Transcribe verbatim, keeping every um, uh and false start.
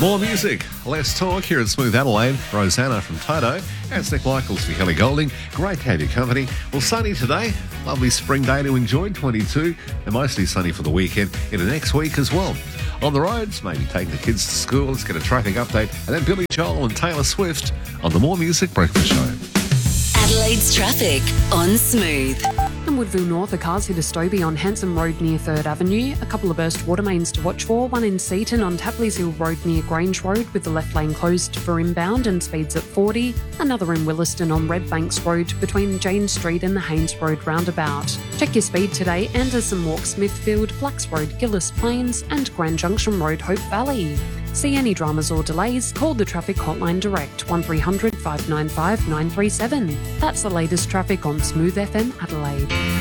More music, less talk here at Smooth Adelaide. Rosanna from Toto. That's Nick Michaels for Kelly Golding. Great to have your company. Well, sunny today. Lovely spring day to enjoy, twenty-two. And mostly sunny for the weekend into next week as well. On the roads, maybe taking the kids to school. Let's get a traffic update. And then Billy Joel and Taylor Swift on the More Music Breakfast Show. Adelaide's traffic on Smooth. In Woodville North, a car's hit a Stobie on Hanson Road near third Avenue. A couple of burst water mains to watch for. One in Seaton on Tapley's Hill Road near Grange Road with the left lane closed for inbound and speeds at forty. Another in Williston on Red Banks Road between Jane Street and the Haynes Road roundabout. Check your speed today. Anderson Walk, Smithfield, Blacks Road, Gillis Plains and Grand Junction Road, Hope Valley. See any dramas or delays? Call the traffic hotline direct one three hundred, five nine five, nine three seven. That's the latest traffic on Smooth F M Adelaide.